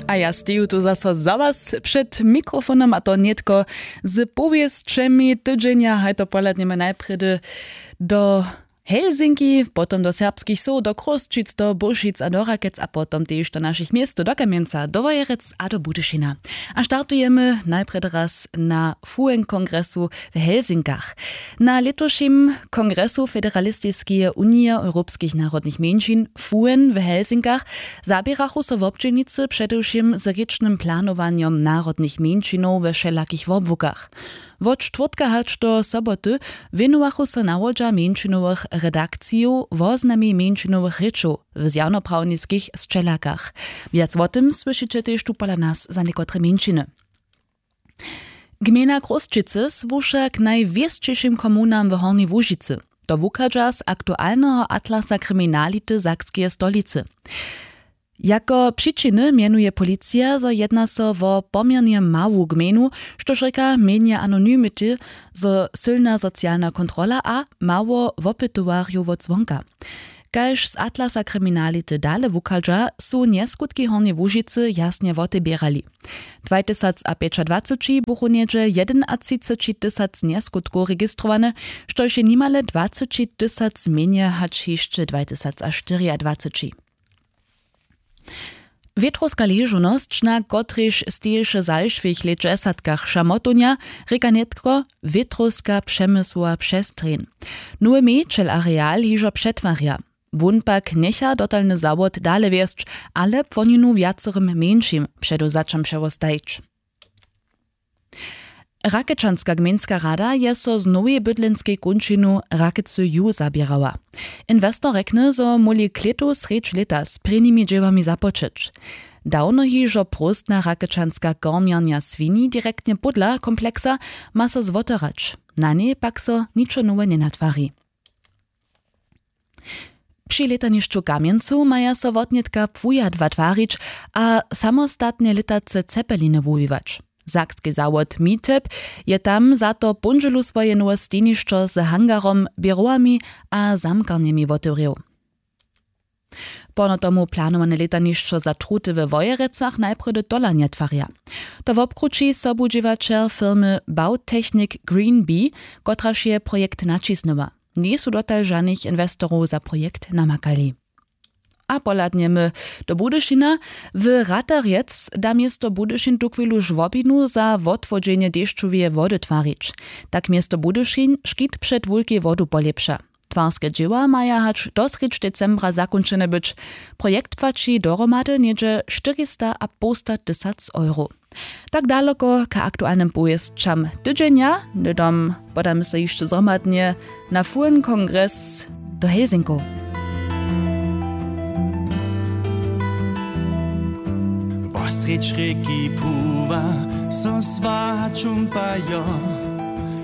A ja stiju tu zaso za was przed mikrofonem, a to nietko z powiestrzemi tydzienia, haj to poladniemy najpredy do Helsinki, potom do serbskich sół, do Kruszczyc, do Buszic a do Rakec, a potom też do naszych miast, do Kamienca, do Wojerec a do Budyšina. A startujemy najpierw raz na FUEN-kongresu w Helsinkach. Na letošim kongresu Federalistycznej Unii Europejskich Narodnych Mniejszyn FUEN w Helsinkach zabierachu so wobczynicy przedewším z rycznym planowaniem narodnych mniejszynów we wszelakich obwukach. Od czwartka hač do soboty winowachu so nawodźa mniejszynowych redakciju woznami mniejszynowych ryczów w zjawnopravnickich strzelakach. Wiac o tym słyszycie też tu pola nas za niekotre mniejszyny. Gmina Kruszczycy słusza k największym komunam w Hornej Łužicy. To wuchadza z aktualnego atlasa kryminality Sakskie stolicy. Jako przyczyny mianuje policja, że jedna so o pomiernie mału gminu, što rzeka mienie anonymity, zo silna socjalna kontrola a mało wopytowariów od zwonka. Kaž z atlasa kryminality dale wuchadza, su nieskutki Hornej Łužicy jasnie wotybierali. 2025 buchu niedzie 31 tysac nieskutków registrowane, što się nimale 20 tysac mniej hacz jeszcze 2024. Wietrowska leżoność, na kotryż stejsze zalszwych lat 10 szamotunia, reka netko wietrowska przemysłowa przestrzeń. Nowy mieczel areal hižo przetwarja. Wun pak necha dotalny zawod dale wieszcz, ale płoninu wiacerym mniejszym przeduzaczam przewostajć. Rakečanska gminska rada je so z nowej bydlenskiej kunčinu Rakecu zabierała. Inwestor rekne, zo moli kletu sreč leta z prynimi dżewami zapoczyć. Dawno hižo prostna rakečanska gormjarnia swini direktnie podla kompleksa ma so zwotorać. Na niej pak so niczo nowe nie natwari. Przy letaniszczu Kamjencu maja so wotnietka pfujadwa twarić, a samostatnie letace cepeliny wujiwać. Sakski zawod MITEP je tam za to punželu swoje nowe stenišćo z hangarom, biroami a zamkarniemi wotewrił. Pono tomu planowane letanišćo za truty we Wojerecach najpredy dolanie twarja. To wobkruči sobudźiwačer firmy Bautechnik Green Bee, kotraž je projekt nacisnęła. Nie su dotal żadnych inwestorów za projekt namakali. A poladniemy do Budyšina. W Ratariec da miesto Budyšin tukwilu żwobinu za wotwodzenie deszczowej wody twarić. Tak miesto Budyšin szkit przed wulkiej wodu polepsza. Twarskie dzieła maja hacz do decembra zakończone być. Projekt płaci doromady niedzie 450 tysac euro. Tak daleko ka aktualnym pojezdczam tydzienia, dodam podamy się jeszcze zgromadnie na FUEN-kongres do Helsinków. Sreč reki puva, so svačum pa jo.